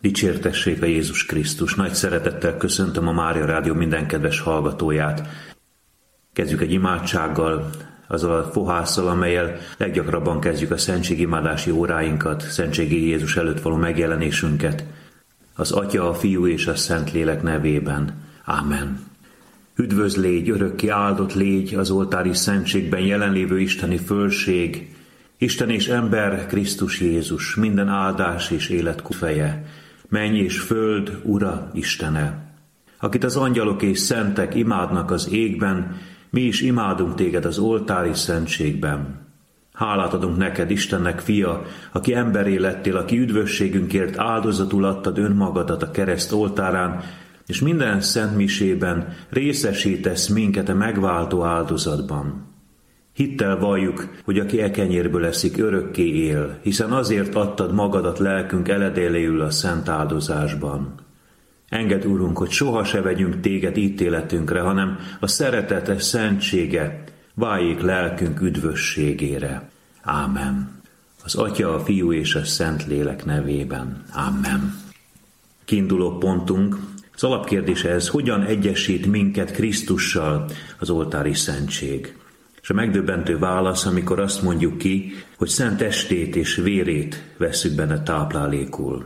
Dicsértessék a Jézus Krisztus! Nagy szeretettel köszöntöm a Mária Rádió minden kedves hallgatóját. Kezdjük egy imádsággal, azzal a fohásszal, amellyel leggyakrabban kezdjük a szentségimádási óráinkat, szentségi Jézus előtt való megjelenésünket. Az Atya, a Fiú és a Szentlélek nevében. Ámen. Üdvözl légy, örökké áldott légy az oltári szentségben jelenlévő isteni fölség, Isten és ember, Krisztus Jézus, minden áldás és élet feje, menny és föld, Ura, Istene. Akit az angyalok és szentek imádnak az égben, mi is imádunk téged az oltári szentségben. Hálát adunk neked, Istennek fia, aki emberré lettél, aki üdvösségünkért áldozatul adtad önmagadat a kereszt oltárán, és minden szent misében részesítesz minket a megváltó áldozatban. Hittel valljuk, hogy aki e kenyérből eszik, örökké él, hiszen azért adtad magadat lelkünk eledéléül a szent áldozásban. Engedd, Urunk, hogy soha se vegyünk téged ítéletünkre, hanem a szeretete szentsége váljék lelkünk üdvösségére. Ámen. Az Atya, a Fiú és a Szentlélek nevében. Ámen. Kiinduló pontunk, az alapkérdése ez, hogyan egyesít minket Krisztussal az oltári szentség? És a megdöbbentő válasz, amikor azt mondjuk ki, hogy szent testét és vérét vesszük benne táplálékul.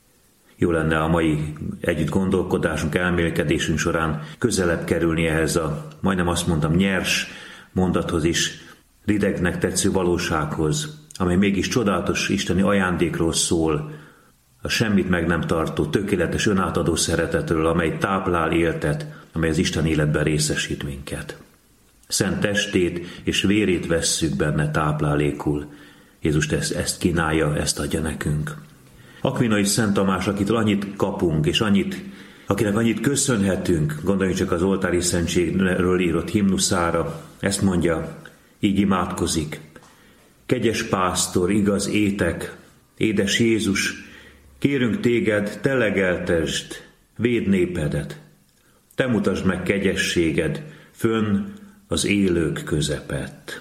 Jó lenne a mai együtt gondolkodásunk, elmélkedésünk során közelebb kerülni ehhez a, majdnem azt mondtam, nyers mondathoz is, ridegnek tetsző valósághoz, amely mégis csodálatos isteni ajándékról szól, a semmit meg nem tartó, tökéletes önátadó szeretetről, amely táplál, éltet, amely az Isten életben részesít minket. Szent testét és vérét vesszük benne táplálékul. Jézus ezt kínálja, ezt adja nekünk. Akvinai Szent Tamás, akitől annyit kapunk, és akinek annyit köszönhetünk, gondoljunk csak az oltári szentségről írott himnuszára, ezt mondja, így imádkozik. Kegyes pásztor, igaz étek, édes Jézus, kérünk téged, te legeltesd, védd népedet. Te mutasd meg kegyességed, fönn az élők közepett.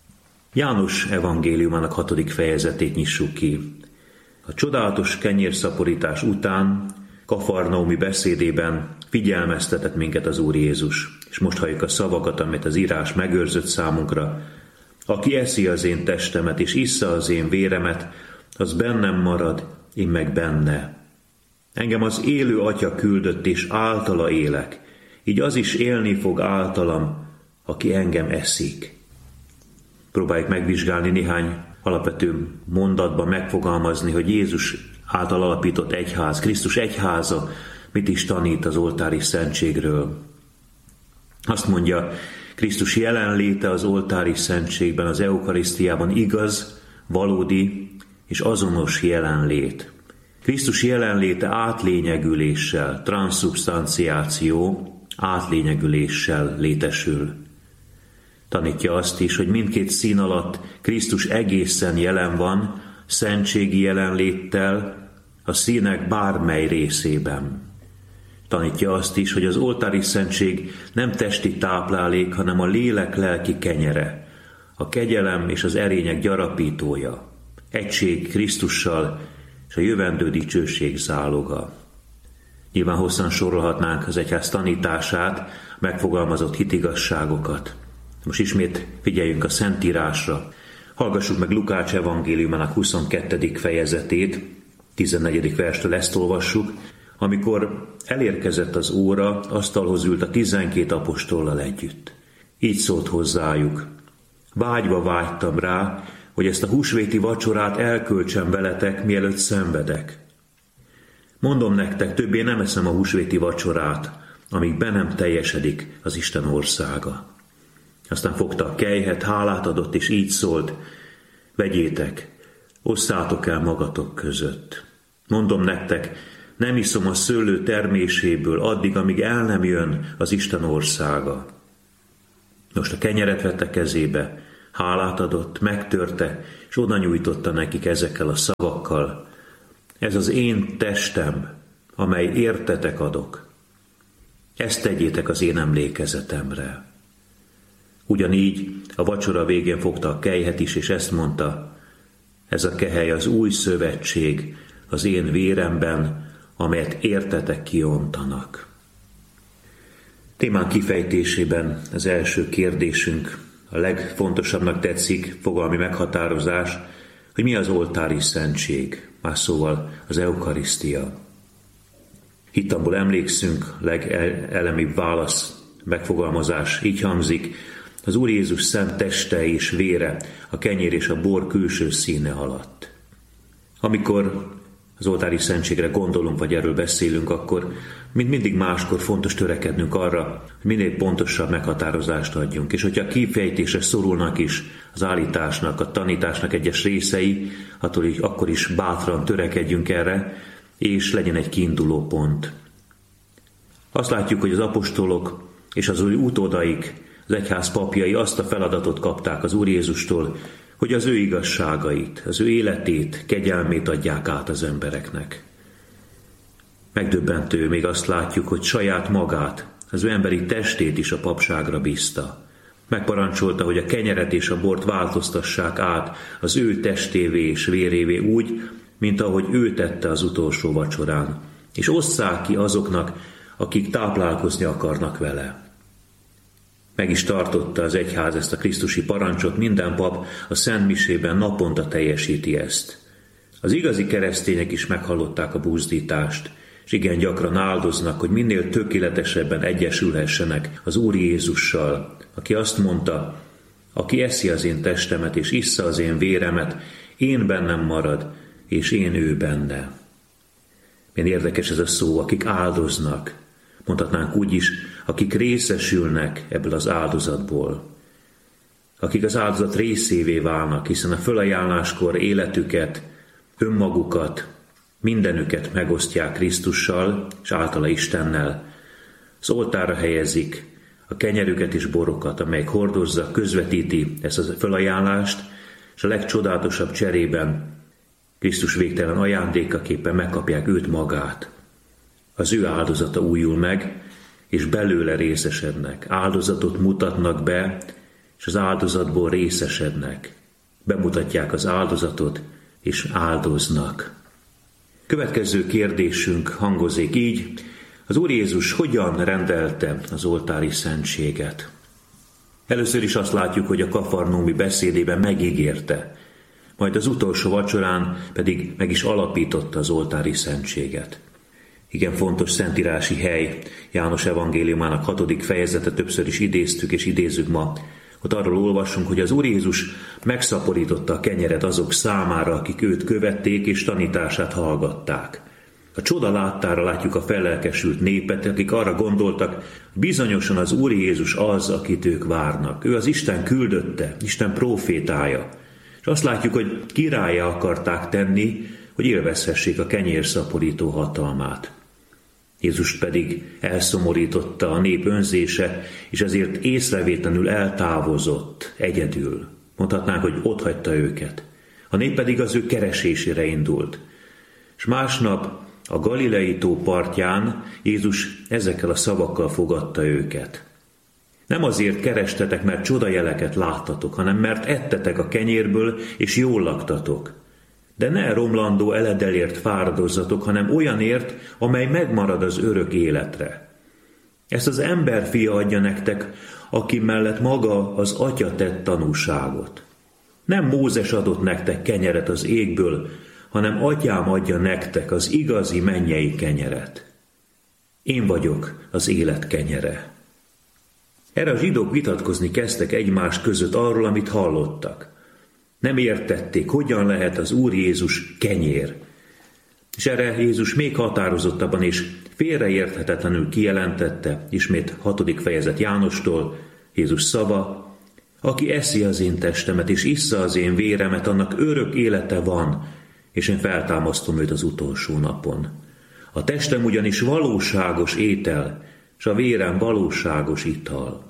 János evangéliumának 6. fejezetét nyissuk ki. A csodálatos kenyérszaporítás után kafarnaumi beszédében figyelmeztetett minket az Úr Jézus, és most halljuk a szavakat, amit az írás megőrzött számunkra. Aki eszi az én testemet, és issza az én véremet, az bennem marad, én meg benne. Engem az élő Atya küldött, és általa élek, így az is élni fog általam, aki engem eszik. Próbáljuk megvizsgálni néhány alapvető mondatban megfogalmazni, hogy Jézus által alapított egyház, Krisztus egyháza mit is tanít az oltári szentségről. Azt mondja, Krisztus jelenléte az oltári szentségben, az eukarisztiában igaz, valódi és azonos jelenlét. Krisztus jelenléte átlényegüléssel, transzubstanciáció, átlényegüléssel létesül. Tanítja azt is, hogy mindkét szín alatt Krisztus egészen jelen van, szentségi jelenléttel, a színek bármely részében. Tanítja azt is, hogy az oltári szentség nem testi táplálék, hanem a lélek lelki kenyere, a kegyelem és az erények gyarapítója, egység Krisztussal és a jövendő dicsőség záloga. Nyilván hosszan sorolhatnánk az egyház tanítását, megfogalmazott hitigazságokat. Most ismét figyeljünk a Szentírásra. Hallgassuk meg Lukács evangéliumának 22. fejezetét, 14. verstől ezt olvassuk. Amikor elérkezett az óra, asztalhoz ült a 12 apostollal együtt. Így szólt hozzájuk. Vágyva vágytam rá, hogy ezt a húsvéti vacsorát elköltsem veletek, mielőtt szenvedek. Mondom nektek, többé nem eszem a húsvéti vacsorát, amíg be nem teljesedik az Isten országa. Aztán fogta a kelyhet, hálát adott, és így szólt, vegyétek, osszátok el magatok között. Mondom nektek, nem iszom a szőlő terméséből addig, amíg el nem jön az Isten országa. Most a kenyeret vette kezébe, hálát adott, megtörte, és oda nyújtotta nekik ezekkel a szavakkal. Ez az én testem, amely értetek adok. Ezt tegyétek az én emlékezetemre. Ugyanígy a vacsora végén fogta a kelyhet is, és ezt mondta, ez a kehely az új szövetség az én véremben, amelyet értetek kiontanak. Témán kifejtésében az első kérdésünk, a legfontosabbnak tetszik fogalmi meghatározás, hogy mi az oltári szentség, más szóval az eukarisztia. Hittamból emlékszünk, legelemibb válasz, megfogalmazás így hangzik: az Úr Jézus szent teste és vére a kenyér és a bor külső színe alatt. Amikor az oltári szentségre gondolunk, vagy erről beszélünk, akkor mint mindig máskor fontos törekednünk arra, hogy minél pontosabb meghatározást adjunk. És hogyha kifejtésre szorulnak is az állításnak, a tanításnak egyes részei, akkor is bátran törekedjünk erre, és legyen egy kiinduló pont. Azt látjuk, hogy az apostolok és az új utódaik, az egyház papjai azt a feladatot kapták az Úr Jézustól, hogy az ő igazságait, az ő életét, kegyelmét adják át az embereknek. Megdöbbentő, még azt látjuk, hogy saját magát, az ő emberi testét is a papságra bízta. Megparancsolta, hogy a kenyeret és a bort változtassák át az ő testévé és vérévé úgy, mint ahogy ő tette az utolsó vacsorán, és osszák ki azoknak, akik táplálkozni akarnak vele. Meg is tartotta az egyház ezt a krisztusi parancsot, minden pap a Szent Misében naponta teljesíti ezt. Az igazi keresztények is meghallották a buzdítást, és igen gyakran áldoznak, hogy minél tökéletesebben egyesülhessenek az Úr Jézussal, aki azt mondta: aki eszi az én testemet és issza az én véremet, én bennem marad, és én ő benne. Milyen érdekes ez a szó, akik áldoznak. Mondhatnánk úgy is, akik részesülnek ebből az áldozatból. Akik az áldozat részévé válnak, hiszen a fölajánláskor életüket, önmagukat, mindenüket megosztják Krisztussal és általa Istennel. Az oltárra helyezik a kenyerüket és borokat, amelyek hordozza, közvetíti ezt a fölajánlást, és a legcsodálatosabb cserében Krisztus végtelen ajándékaképpen megkapják őt magát. Az ő áldozata újul meg, és belőle részesednek. Áldozatot mutatnak be, és az áldozatból részesednek. Bemutatják az áldozatot, és áldoznak. Következő kérdésünk hangozik így: az Úr Jézus hogyan rendelte az oltári szentséget? Először is azt látjuk, hogy a kafarnaumi beszédében megígérte, majd az utolsó vacsorán pedig meg is alapította az oltári szentséget. Igen fontos szentírási hely, János evangéliumának 6. fejezete, többször is idéztük és idézzük ma. Ott arról olvasunk, hogy az Úr Jézus megszaporította a kenyeret azok számára, akik őt követték és tanítását hallgatták. A csoda láttára látjuk a fellelkesült népet, akik arra gondoltak, bizonyosan az Úr Jézus az, akit ők várnak. Ő az Isten küldötte, Isten prófétája. És azt látjuk, hogy királlyá akarták tenni, hogy élvezhessék a kenyérszaporító hatalmát. Jézust pedig elszomorította a nép önzése, és ezért észrevétlenül eltávozott egyedül. Mondhatnánk, hogy otthagyta őket. A nép pedig az ő keresésére indult. És másnap a Galilei tó partján Jézus ezekkel a szavakkal fogadta őket. Nem azért kerestetek, mert csodajeleket láttatok, hanem mert ettetek a kenyérből, és jól laktatok. De ne romlandó eledelért fáradozzatok, hanem olyanért, amely megmarad az örök életre. Ezt az emberfia adja nektek, aki mellett maga az Atya tett tanúságot. Nem Mózes adott nektek kenyeret az égből, hanem Atyám adja nektek az igazi mennyei kenyeret. Én vagyok az élet kenyere. Erre a zsidók vitatkozni kezdtek egymás között arról, amit hallottak. Nem értették, hogyan lehet az Úr Jézus kenyér. És erre Jézus még határozottabban és félreérthetetlenül kijelentette, ismét 6. fejezet Jánostól, Jézus szava: aki eszi az én testemet és issza az én véremet, annak örök élete van, és én feltámasztom őt az utolsó napon. A testem ugyanis valóságos étel, és a vérem valóságos ital.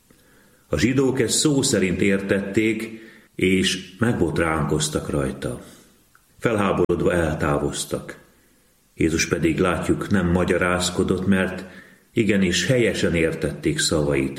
A zsidók ezt szó szerint értették, és megbotránkoztak rajta. Felháborodva eltávoztak. Jézus pedig, látjuk, nem magyarázkodott, mert igenis helyesen értették szavait.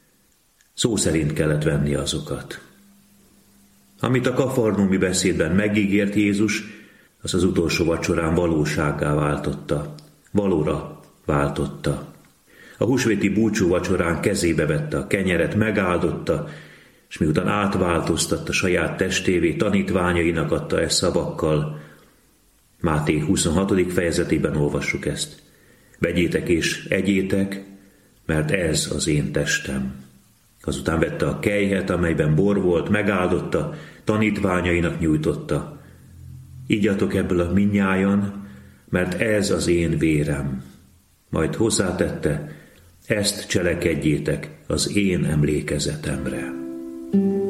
Szó szerint kellett venni azokat. Amit a kafarnaumi beszédben megígért Jézus, az utolsó vacsorán valósággá váltotta, valóra váltotta. A húsvéti búcsú vacsorán kezébe vette a kenyeret, megáldotta, és miután átváltoztatta saját testévé, tanítványainak adta ezt szavakkal. Máté 26. fejezetében olvassuk ezt. Vegyétek és egyétek, mert ez az én testem. Azután vette a kelyhet, amelyben bor volt, megáldotta, tanítványainak nyújtotta. Igyatok ebből a mindnyájan, mert ez az én vérem. Majd hozzátette, ezt cselekedjétek az én emlékezetemre.